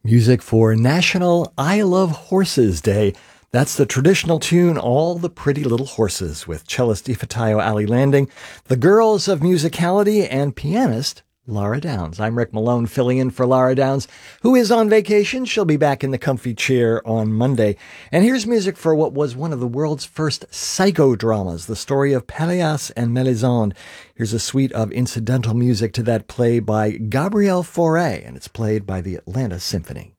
Music for National I Love Horses Day. That's the traditional tune, All the Pretty Little Horses, with cellist Ifatayo Ali Landing, the Girls of Musicality, and pianist Laura Downs. I'm Rick Malone, filling in for Laura Downs, who is on vacation. She'll be back in the comfy chair on Monday. And here's music for what was one of the world's first psychodramas, the story of Pelléas and Mélisande. Here's a suite of incidental music to that play by Gabriel Fauré, and it's played by the Atlanta Symphony.